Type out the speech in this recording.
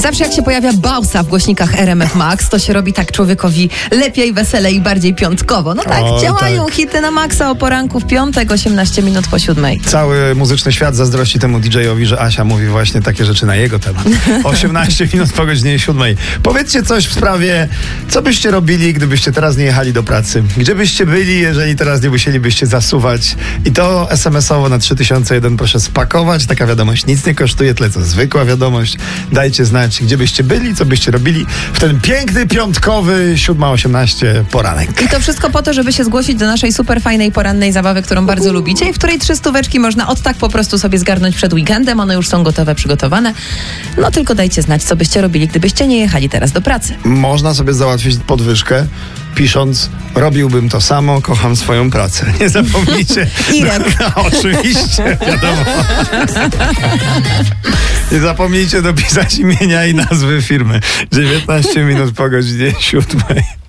Zawsze jak się pojawia Bausa w głośnikach RMF Max, to się robi tak człowiekowi lepiej, weselej i bardziej piątkowo. No tak, działają hity na maksa o poranku w piątek, 18 minut po 7. Cały muzyczny świat zazdrości temu DJ-owi, że Asia mówi właśnie takie rzeczy na jego temat. 18 minut po godzinie 7. Powiedzcie coś w sprawie, co byście robili, gdybyście teraz nie jechali do pracy? Gdzie byście byli, jeżeli teraz nie musielibyście zasuwać? I to SMS-owo na 3001 proszę spakować. Taka wiadomość nic nie kosztuje, tyle co zwykła wiadomość. Dajcie znać, gdzie byście byli, co byście robili w ten piękny, piątkowy 7:18 poranek. I to wszystko po to, żeby się zgłosić do naszej super fajnej porannej zabawy, którą bardzo lubicie i w której 3 stóweczki można od tak po prostu sobie zgarnąć przed weekendem. One już są gotowe, przygotowane. No tylko dajcie znać, co byście robili, gdybyście nie jechali teraz do pracy. Można sobie załatwić podwyżkę, pisząc: robiłbym to samo, kocham swoją pracę. Nie zapomnijcie. Irek. Oczywiście, wiadomo. Nie zapomnijcie dopisać imienia i nazwy firmy. 19 minut po godzinie 7.